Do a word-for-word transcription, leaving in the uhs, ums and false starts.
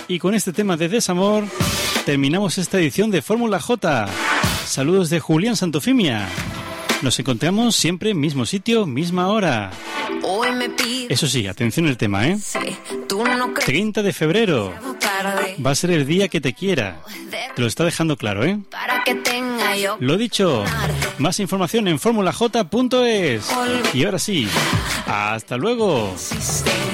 Y con este tema de desamor terminamos esta edición de Fórmula J. Saludos de Julián Santofimia. Nos encontramos siempre mismo sitio, misma hora. Eso sí, atención al tema, ¿eh? treinta de febrero. Va a ser el día que te quiera. Te lo está dejando claro, ¿eh? Lo dicho, más información en fórmula j punto es. Y ahora sí, hasta luego.